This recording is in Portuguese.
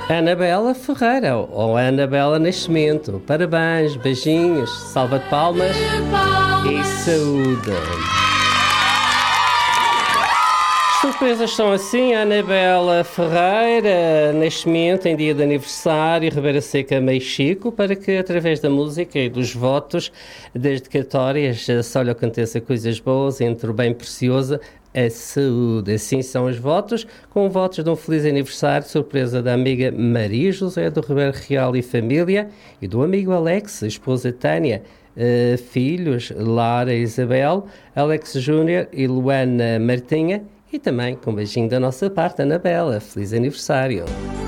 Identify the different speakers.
Speaker 1: Anabela Ferreira ou Anabela Nascimento. Parabéns, beijinhos, salva de palmas e saúde. As surpresas são assim: a Anabela Ferreira, Nascimento, em dia de aniversário, Ribeira Seca, Mexico, para que através da música e dos votos das dedicatórias só lhe aconteça coisas boas, entre o bem precioso, a saúde. Assim são os votos, com votos de um feliz aniversário, surpresa da amiga Maria José do Ribeiro Real e família, e do amigo Alex, esposa Tânia, filhos Lara e Isabel, Alex Júnior e Luana Martinha, e também com um beijinho da nossa parte, Anabela. Feliz aniversário!